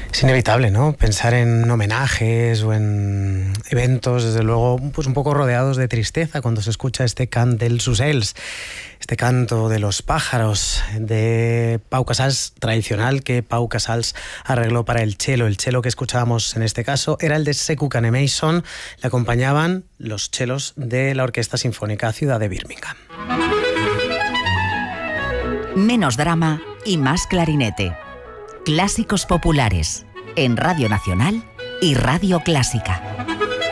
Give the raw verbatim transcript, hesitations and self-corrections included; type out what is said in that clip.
Es inevitable, ¿no? Pensar en homenajes o en eventos, desde luego, pues un poco rodeados de tristeza cuando se escucha este cant dels ocells, este canto de los pájaros de Pau Casals, tradicional, que Pau Casals arregló para el cello. El cello que escuchábamos en este caso era el de Sekou Canemason. Le acompañaban los chelos de la Orquesta Sinfónica Ciudad de Birmingham. Menos drama y más clarinete. Clásicos populares en Radio Nacional y Radio Clásica.